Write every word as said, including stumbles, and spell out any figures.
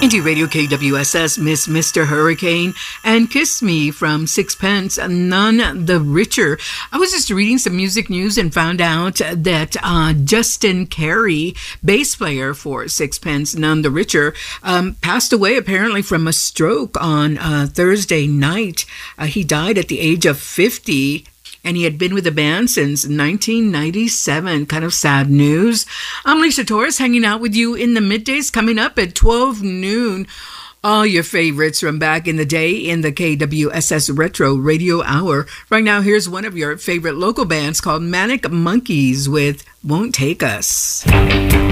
Indie Radio K W S S, Miss Mister Hurricane, and Kiss Me from Sixpence None the Richer. I was just reading some music news and found out that uh, Justin Carey, bass player for Sixpence None the Richer, um, passed away apparently from a stroke on uh, Thursday night. Uh, he died at the age of fifty. And he had been with the band since nineteen ninety-seven. Kind of sad news. I'm Lisa Torres, hanging out with you in the middays, coming up at twelve noon. All your favorites from back in the day in the K W S S Retro Radio Hour. Right now, here's one of your favorite local bands called Manic Monkeys with Won't Take Us.